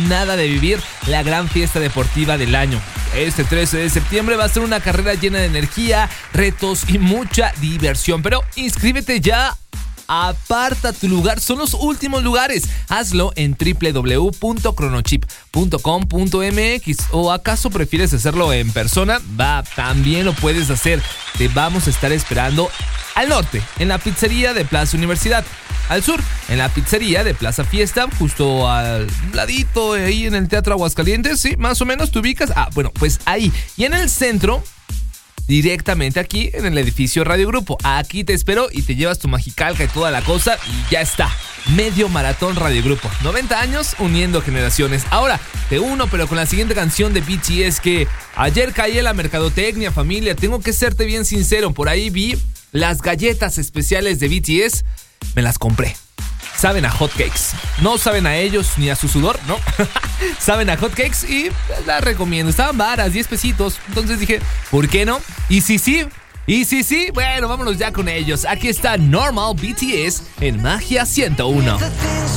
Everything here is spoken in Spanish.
nada de vivir la gran fiesta deportiva del año. Este 13 de septiembre va a ser una carrera llena de energía, retos y mucha diversión. Pero inscríbete ya. Aparta tu lugar, son los últimos lugares. Hazlo en www.chronochip.com.mx. ¿O acaso prefieres hacerlo en persona? También lo puedes hacer. Te vamos a estar esperando al norte, en la pizzería de Plaza Universidad. Al sur, en la pizzería de Plaza Fiesta, justo al ladito, ahí en el Teatro Aguascalientes. Sí, más o menos te ubicas. Bueno, pues ahí. Y en el centro, directamente aquí en el edificio Radio Grupo. Aquí te espero y te llevas tu Magicalca y toda la cosa y ya está. Medio maratón Radio Grupo. 90 años uniendo generaciones. Ahora te uno, pero con la siguiente canción de BTS que ayer caí en la mercadotecnia, familia. Tengo que serte bien sincero. Por ahí vi las galletas especiales de BTS. Me las compré. Saben a hotcakes. No saben a ellos ni a su sudor, ¿no? Saben a hotcakes y las recomiendo. Estaban baratas, 10 pesitos. Entonces dije, ¿por qué no? Y si sí, bueno, vámonos ya con ellos. Aquí está Normal BTS en Magia 101.